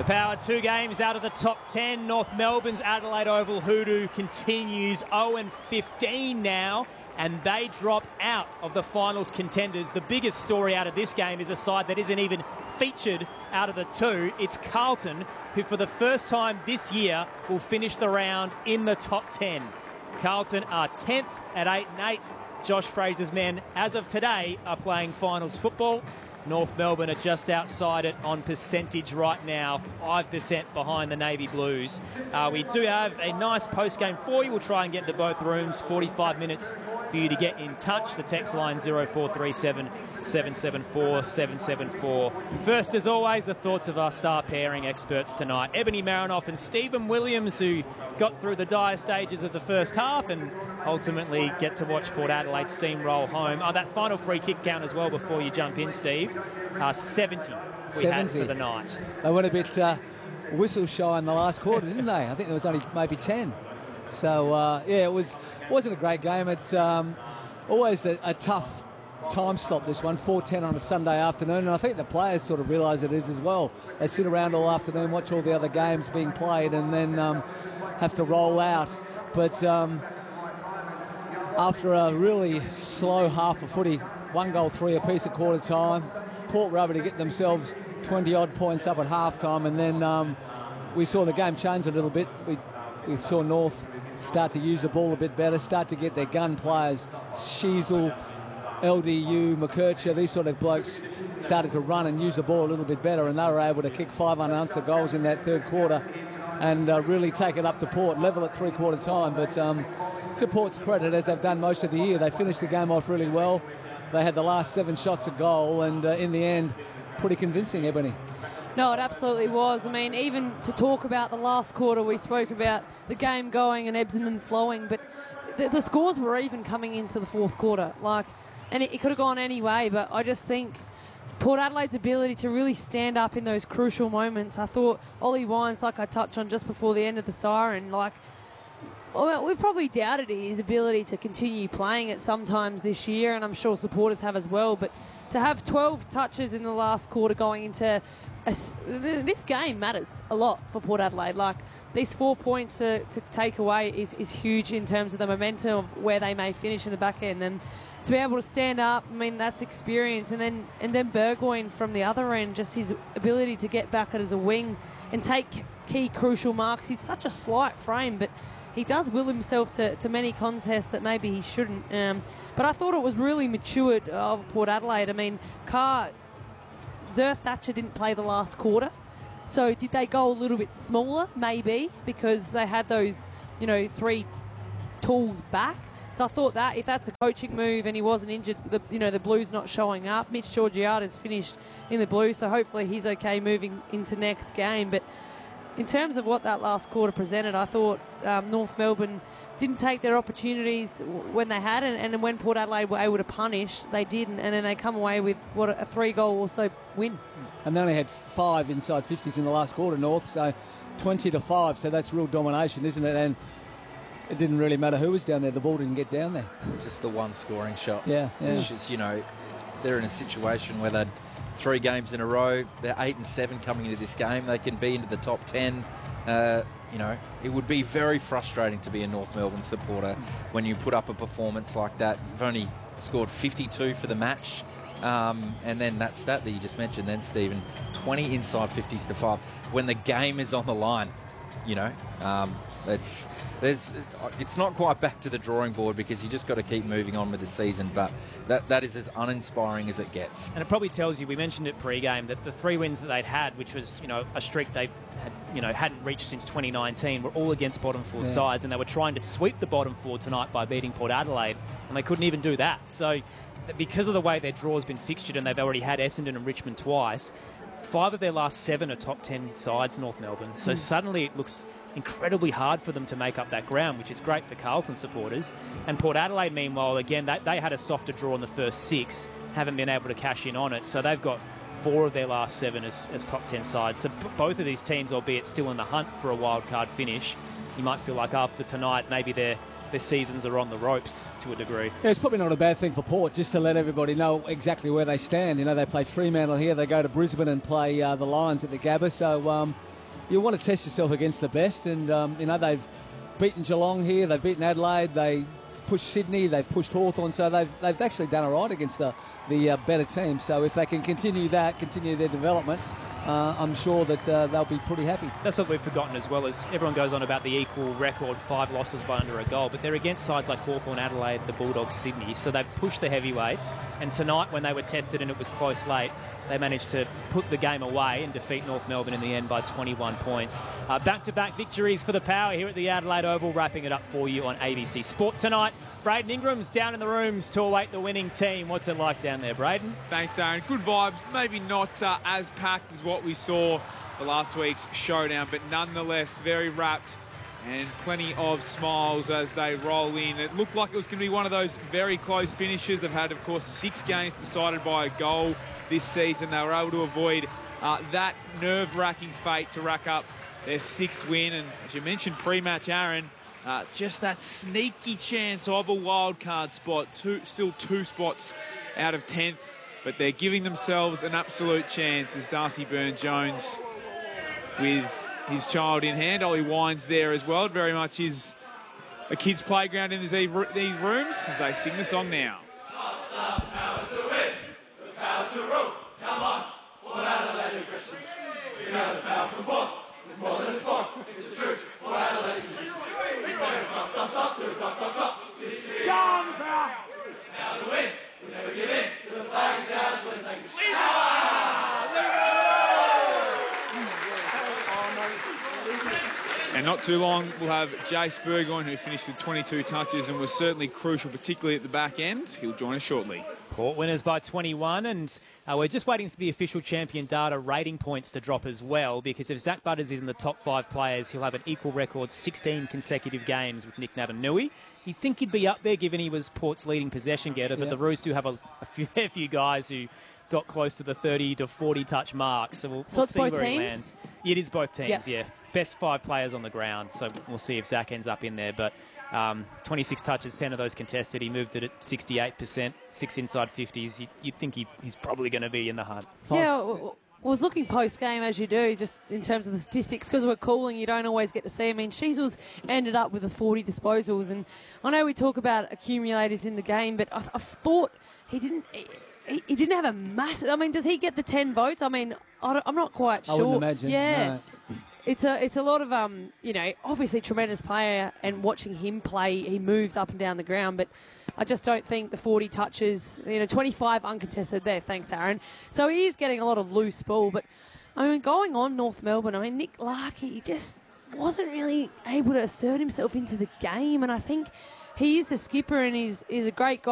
The Power 2 games out of the top 10. North Melbourne's Adelaide Oval Hoodoo continues 0-15 now, and they drop out of the finals contenders. The biggest story out of this game is a side that isn't even featured out of the two. It's Carlton, who for the first time this year will finish the round in the top 10. Carlton are 10th at 8-8. Josh Fraser's men, as of today, are playing finals football. North Melbourne are just outside it on percentage right now, 5% behind the Navy Blues. We do have a nice post-game for you. We'll try and get to both rooms, 45 minutes for you to get in touch. The text line 0437 774 774. First, as always, the thoughts of our star pairing experts tonight. Ebony Marinoff and Stephen Williams, who got through the dire stages of the first half and ultimately get to watch Port Adelaide steamroll home. That final free kick count as well before you jump in, Steve. 70 we had for the night. They went a bit whistle shy in the last quarter, didn't they? I think there was only maybe 10. So, yeah, it wasn't a great game. It always a tough time slot, this one, 4:10 on a Sunday afternoon, and I think the players sort of realise it is as well. They sit around all afternoon, watch all the other games being played, and then have to roll out. But after a really slow half of footy, 1 goal, 3 apiece at quarter time, Port were able to get themselves 20-odd points up at half-time, and then we saw the game change a little bit. We saw North start to use the ball a bit better, start to get their gun players, Sheasel, LDU, McKercher, these sort of blokes started to run and use the ball a little bit better, and they were able to kick 5 unanswered goals in that third quarter and really take it up to Port, level at three-quarter time. But to Port's credit, as they've done most of the year, they finished the game off really well. They had the last 7 shots a goal, and in the end, pretty convincing, Ebony. No, it absolutely was. I mean, even to talk about the last quarter, we spoke about the game going and ebbs and flowing, but the scores were even coming into the fourth quarter. And it could have gone any way, but I just think Port Adelaide's ability to really stand up in those crucial moments. I thought Ollie Wines, like I touched on just before the end of the siren, we've probably doubted his ability to continue playing it sometimes this year, and I'm sure supporters have as well, but to have 12 touches in the last quarter going into this game matters a lot for Port Adelaide. These 4 points to take away is huge in terms of the momentum of where they may finish in the back end, and to be able to stand up, I mean, that's experience. And then Burgoyne from the other end, just his ability to get back as a wing and take key crucial marks. He's such a slight frame, but he does will himself to many contests that maybe he shouldn't. But I thought it was really matured of Port Adelaide. I mean, Zer Thatcher didn't play the last quarter. So did they go a little bit smaller? Maybe, because they had those, 3 tools back. So I thought that if that's a coaching move and he wasn't injured, the Blues not showing up. Mitch Georgiades finished in the Blues, so hopefully he's okay moving into next game. But in terms of what that last quarter presented, I thought North Melbourne didn't take their opportunities when they had, and when Port Adelaide were able to punish, they didn't, and then they come away with a 3-goal also win. And they only had 5 inside 50s in the last quarter, North, so 20-5, so that's real domination, isn't it? And it didn't really matter who was down there. The ball didn't get down there. Just the one scoring shot. Yeah. It's just, they're in a situation where they'd 3 games in a row. They're 8-7 coming into this game. They can be into the top 10. It would be very frustrating to be a North Melbourne supporter when you put up a performance like that. You've only scored 52 for the match. And then that stat that you just mentioned then, Stephen, 20 inside 50s to 5. When the game is on the line, it's not quite back to the drawing board because you just got to keep moving on with the season, but that is as uninspiring as it gets. And it probably tells you, we mentioned it pre-game, that the 3 wins that they'd had, which was a streak they hadn't reached since 2019, were all against bottom 4 sides, and they were trying to sweep the bottom 4 tonight by beating Port Adelaide, and they couldn't even do that. So because of the way their draw has been fixtured, and they've already had Essendon and Richmond twice, 5 of their last 7 are top 10 sides, North Melbourne. So suddenly it looks incredibly hard for them to make up that ground, which is great for Carlton supporters. And Port Adelaide, meanwhile, again, they had a softer draw in the first 6, haven't been able to cash in on it. So they've got 4 of their last 7 as top 10 sides. So both of these teams, albeit still in the hunt for a wild card finish, you might feel like after tonight, maybe their seasons are on the ropes to a degree. Yeah, it's probably not a bad thing for Port, just to let everybody know exactly where they stand. They play Fremantle here, they go to Brisbane and play the Lions at the Gabba. So you want to test yourself against the best, and they've beaten Geelong here, they've beaten Adelaide, they pushed Sydney, they've pushed Hawthorn, so they've actually done all right against the better teams. So if they can continue their development, I'm sure that they'll be pretty happy. That's what we've forgotten as well, as everyone goes on about the equal record, 5 losses by under a goal, but they're against sides like Hawthorn, Adelaide, the Bulldogs, Sydney, so they've pushed the heavyweights, and tonight when they were tested and it was close late, they managed to put the game away and defeat North Melbourne in the end by 21 points. Back-to-back victories for the Power here at the Adelaide Oval, wrapping it up for you on ABC Sport tonight. Braden Ingram's down in the rooms to await the winning team. What's it like down there, Braden? Thanks, Aaron. Good vibes. Maybe not as packed as what we saw for last week's showdown, but nonetheless very wrapped and plenty of smiles as they roll in. It looked like it was going to be one of those very close finishes. They've had, of course, 6 games decided by a goal this season. They were able to avoid that nerve-wracking fate to rack up their 6th win. And as you mentioned pre-match, Aaron, just that sneaky chance of a wild card spot. Still 2 spots out of 10th, but they're giving themselves an absolute chance as Darcy Byrne-Jones with his child in hand. Ollie Wines there as well. It very much is a kid's playground in these rooms as they sing the song now. And not too long, we'll have Jace Burgoyne, who finished with 22 touches and was certainly crucial, particularly at the back end. He'll join us shortly. Port winners by 21, and we're just waiting for the official champion data rating points to drop as well, because if Zach Butters is in the top 5 players, he'll have an equal record 16 consecutive games with Nick Natanui. You'd think he'd be up there given he was Port's leading possession getter, but the Roos do have a few guys who got close to the 30 to 40 touch mark, so we'll see where he lands. It is both teams, yeah. Best 5 players on the ground, so we'll see if Zach ends up in there. But 26 touches, 10 of those contested. He moved it at 68%, 6 inside 50s. You'd think he's probably going to be in the hunt. Yeah, I was looking post-game, as you do, just in terms of the statistics, because we're calling, you don't always get to see. I mean, Sheasels ended up with the 40 disposals, and I know we talk about accumulators in the game, but I thought he didn't have a massive... I mean, does he get the 10 votes? I mean, I'm not quite sure. I wouldn't imagine. Yeah. No. It's a lot of, obviously tremendous player, and watching him play, he moves up and down the ground, but I just don't think the 40 touches, 25 uncontested there, thanks Aaron. So he is getting a lot of loose ball, but I mean, going on North Melbourne, I mean, Nick Larkey just wasn't really able to assert himself into the game, and I think he is the skipper and he's a great guy.